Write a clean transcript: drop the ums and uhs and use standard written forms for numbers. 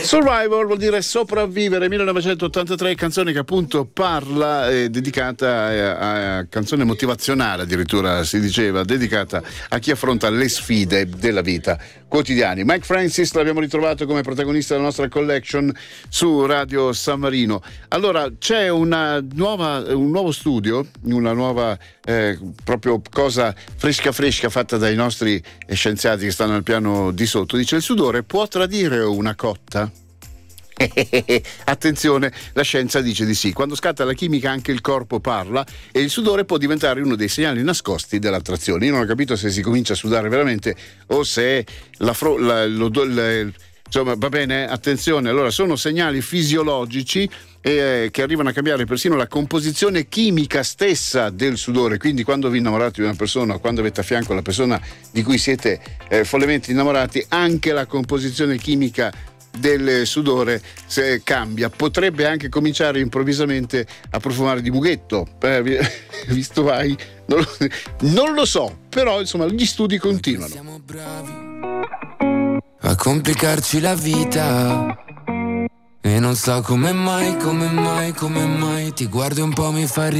Survivor vuol dire sopravvivere, 1983, canzone che appunto parla, dedicata a canzone motivazionale, addirittura si diceva, dedicata a chi affronta le sfide della vita quotidiani. Mike Francis l'abbiamo ritrovato come protagonista della nostra collection su Radio San Marino. Allora c'è un nuovo studio, una nuova proprio cosa fresca fatta dai nostri scienziati che stanno al piano di sotto. Dice: il sudore può tradire una cotta? Attenzione, la scienza dice di sì. Quando scatta la chimica anche il corpo parla e il sudore può diventare uno dei segnali nascosti dell'attrazione. Io non ho capito se si comincia a sudare veramente o se insomma, va bene, attenzione. Allora, sono segnali fisiologici che arrivano a cambiare persino la composizione chimica stessa del sudore. Quindi quando vi innamorate di una persona o quando avete a fianco la persona di cui siete follemente innamorati, anche la composizione chimica del sudore cambia. Potrebbe anche cominciare improvvisamente a profumare di mughetto, visto vai, non lo so, però insomma gli studi continuano. Siamo bravi a complicarci la vita e non so come mai ti guardo un po', mi fa ridere.